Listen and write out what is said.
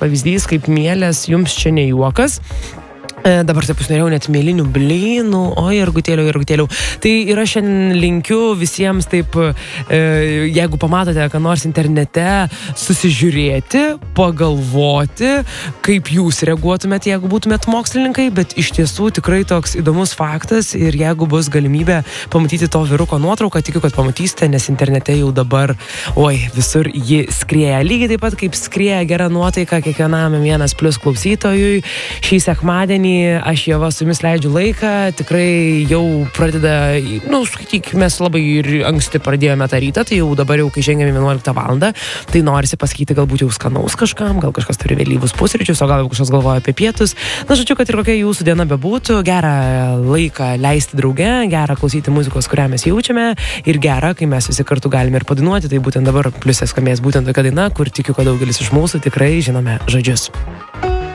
pavyzdys, kaip mielės, jums čia ne juokas. Dabar taip norėjau net mėlinių blynų, irgutėlių. Tai yra šiandien linkiu visiems taip, jeigu pamatote, ką nors internete, susižiūrėti, pagalvoti, kaip jūs reaguotumėte, jeigu būtumėt mokslininkai, bet iš tiesų tikrai toks įdomus faktas ir jeigu bus galimybė pamatyti to vyruko nuotrauką, tikiu, kad pamatysite, nes internete jau dabar, visur ji skrieja. Lygiai taip pat, kaip skrieja gera nuotaika kiekvienam Vienas Plius klausytojui. Šį sekmadienį aš Ieva su jumis leidžiu laiką, tikrai jau pradeda, skaitykime, labai ir anksti pradėjome tą rytą, tai jau dabar kai žengėme 11 valandą, tai norisi pasakyti galbūt jau skanaus kažkam, gal kažkas turi vėlyvus pusryčius, o gal kažkas galvoja apie pietus. Žodžiu, kad ir kokia jūsų diena bebūtų, gerą laiką leisti drauge, gerą klausyti muzikos, kurią mes jaučiame ir gerą, kai mes visi kartu galime ir padainuoti, tai būtent dabar Pliuse skambės būtent tokia daina, kur tikiu, kad daugelis iš mūsų tikrai žinome žodžius.